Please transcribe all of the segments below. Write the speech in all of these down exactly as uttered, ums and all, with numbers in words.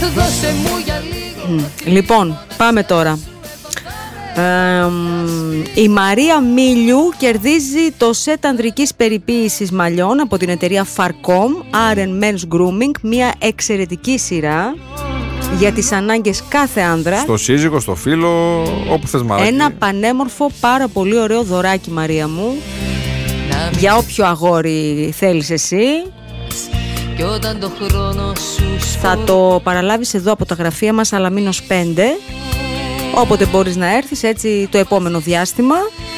Λοιπόν, πάμε τώρα. Ε, η Μαρία Μίλιου κερδίζει το σετ ανδρικής περιποίησης μαλλιών από την εταιρεία Farcom Aren Men's Grooming, μια εξαιρετική σειρά για τις ανάγκες κάθε άνδρα. Στο σύζυγο, στο φίλο, όπου θες μαράκι. Ένα πανέμορφο, πάρα πολύ ωραίο δωράκι, Μαρία μου, για όποιο αγόρι θέλεις εσύ. Και όταν το χρόνο σου θα το παραλάβεις εδώ από τα γραφεία μας Αλαμίνος πέντε, όποτε μπορείς να έρθεις, έτσι, το επόμενο διάστημα.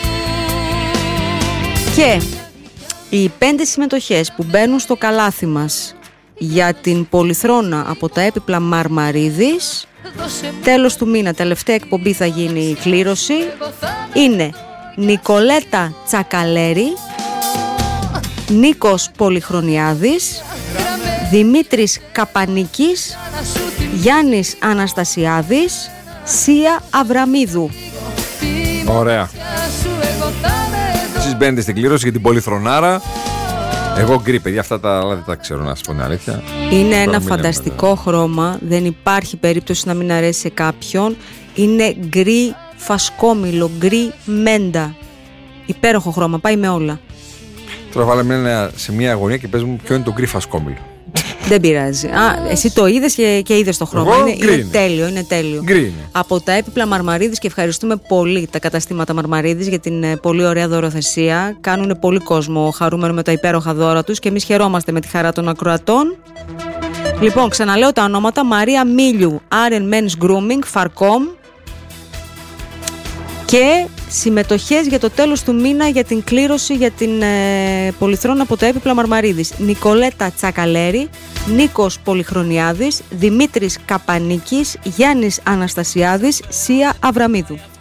Και οι πέντε συμμετοχές που μπαίνουν στο καλάθι μας για την πολυθρόνα από τα έπιπλα Μαρμαρίδης, τέλος του μήνα, τελευταία εκπομπή, θα γίνει η κλήρωση. Είναι Νικολέτα Τσακαλέρη, Νίκος Πολυχρονιάδης, Δημήτρης Καπανίκης, Γιάννης Αναστασιάδης, Σία Αβραμίδου. Ωραία. Εσείς μπαίνετε στην κλήρωση για την πολυθρονάρα. Εγώ γκρι, παιδιά, αυτά τα άλλα δεν τα ξέρω, να σας πω την αλήθεια. Είναι ένα φανταστικό λέμε, χρώμα. Δεν υπάρχει περίπτωση να μην αρέσει σε κάποιον. Είναι γκρι φασκόμηλο, γκρι μέντα. Υπέροχο χρώμα, πάει με όλα. Τώρα βάλαμε σε μια αγωνία και πες μου ποιο είναι το γκρι φασκόμηλο. Δεν πειράζει. Α, εσύ το είδες και, και είδες το χρώμα. Είναι, είναι, είναι τέλειο, είναι τέλειο. Γκρι. Από τα έπιπλα Μαρμαρίδης, και ευχαριστούμε πολύ τα καταστήματα Μαρμαρίδης για την ε, πολύ ωραία δωροθεσία. Κάνουν πολύ κόσμο χαρούμενο με τα υπέροχα δώρα τους και εμείς χαιρόμαστε με τη χαρά των ακροατών. Λοιπόν, ξαναλέω τα ονόματα: Μαρία Μίλιου, Aren Men's Grooming, Farcom, και συμμετοχές για το τέλος του μήνα για την κλήρωση για την ε, πολυθρόνα από το έπιπλα Μαρμαρίδης. Νικολέτα Τσακαλέρη, Νίκος Πολυχρονιάδης, Δημήτρης Καπανίκης, Γιάννης Αναστασιάδης, Σία Αβραμίδου.